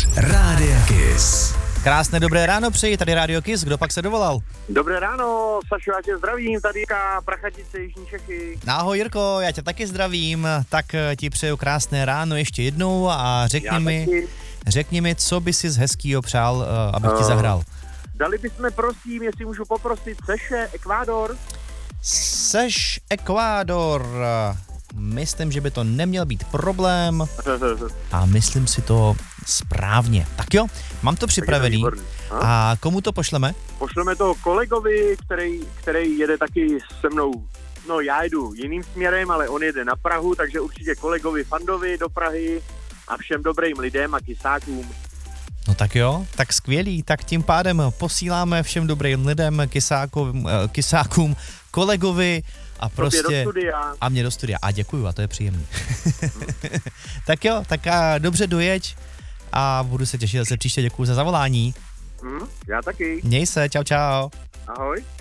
Kiss. Rádia Kiss. Krásné dobré ráno přeji, tady Rádio Kiss, kdo pak se dovolal? Dobré ráno, Sašo, já tě zdravím, tady Jirka, Prachatice, Jižní Čechy. Ahoj Jirko, já tě taky zdravím, tak ti přeju krásné ráno ještě jednou a řekni mi, co by si z hezkýho přál, abych ti zahrál. Dali bychom, prosím, jestli můžu poprosit, Seše, Ekvádor. Seš Ekvádor, myslím, že by to neměl být problém a myslím si to správně. Tak jo, mám to připravený a komu to pošleme? Pošleme to kolegovi, který jede taky se mnou. No já jedu jiným směrem, ale on jede na Prahu, takže určitě kolegovi Fandovi do Prahy a všem dobrým lidem a kysákům. No tak jo, tak skvělý, tak tím pádem posíláme všem dobrým lidem, kysákům, kolegovi a prostě... A mě do studia. A děkuju, a to je příjemný. Tak jo, tak dobře dojeď a budu se těšit zase příště, děkuju za zavolání. Já taky. Měj se, čau. Ahoj.